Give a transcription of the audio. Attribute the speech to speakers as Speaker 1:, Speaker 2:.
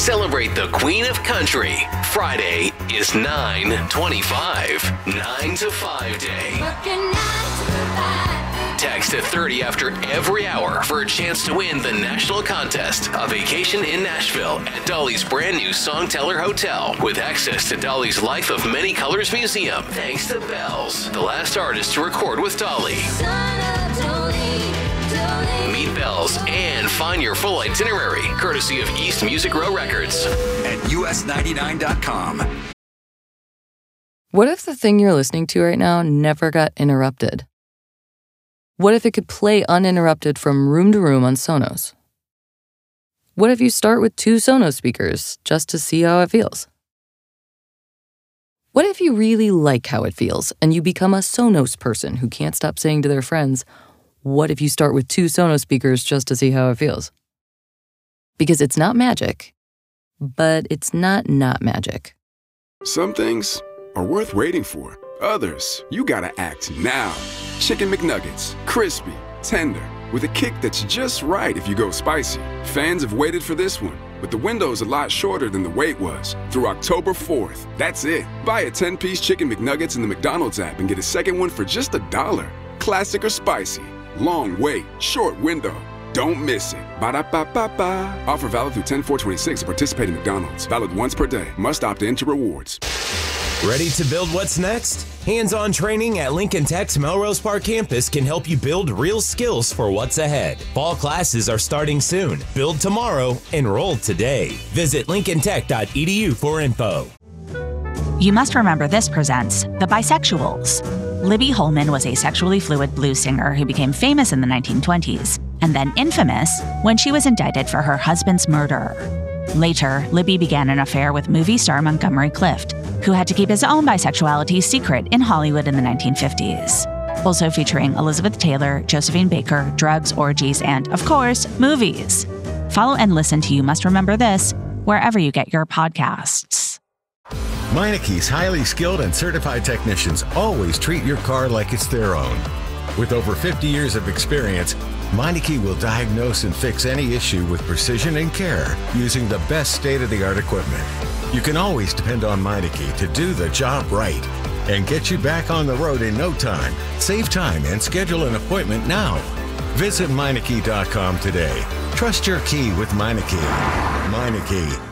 Speaker 1: Celebrate the Queen of Country. Friday is 9/25. 9 to 5 day. Text to 30 after every hour for a chance to win the national contest, a vacation in Nashville at Dolly's brand new Songteller Hotel with access to Dolly's Life of Many Colors Museum. Thanks to Bells, the last artist to record with Dolly. Meet Bells and find your full itinerary, courtesy of East Music Row Records.
Speaker 2: At us99.com.
Speaker 3: What if the thing you're listening to right now never got interrupted? What if it could play uninterrupted from room to room on Sonos? What if you start with 2 Sonos speakers just to see how it feels? What if you really like how it feels and you become a Sonos person who can't stop saying to their friends, what if you start with 2 Sonos speakers just to see how it feels? Because it's not magic, but it's not magic.
Speaker 4: Some things are worth waiting for. Others, you gotta act now. Chicken McNuggets, crispy, tender, with a kick that's just right if you go spicy. Fans have waited for this one, but the window's a lot shorter than the wait was. Through October 4th, that's it. Buy a 10-piece Chicken McNuggets in the McDonald's app and get a second one for just $1. Classic or spicy. Long wait, short window. Don't miss it. Ba-da-ba-ba-ba. Offer valid through 10/4/26 at participating McDonald's. Valid once per day. Must opt in to rewards.
Speaker 5: Ready to build what's next? Hands-on training at Lincoln Tech's Melrose Park campus can help you build real skills for what's ahead. Fall classes are starting soon. Build tomorrow, enroll today. Visit lincolntech.edu for info.
Speaker 6: You Must Remember This presents The Bisexuals. Libby Holman was a sexually fluid blues singer who became famous in the 1920s and then infamous when she was indicted for her husband's murder. Later, Libby began an affair with movie star Montgomery Clift, who had to keep his own bisexuality secret in Hollywood in the 1950s. Also featuring Elizabeth Taylor, Josephine Baker, drugs, orgies, and, of course, movies. Follow and listen to You Must Remember This wherever you get your podcasts.
Speaker 7: Meineke's highly skilled and certified technicians always treat your car like it's their own. With over 50 years of experience, Meineke will diagnose and fix any issue with precision and care using the best state-of-the-art equipment. You can always depend on Meineke to do the job right and get you back on the road in no time. Save time and schedule an appointment now. Visit Meineke.com today. Trust your key with Meineke. Meineke.